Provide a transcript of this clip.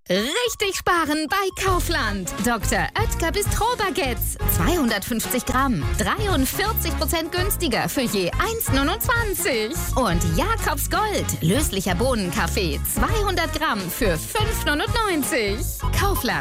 Richtig sparen bei Kaufland. Dr. Oetker Bistro-Baguettes. 250 Gramm. 43% günstiger für je 1,29. Und Jakobs Gold. Löslicher Bohnenkaffee. 200 Gramm für 5,99. Kaufland.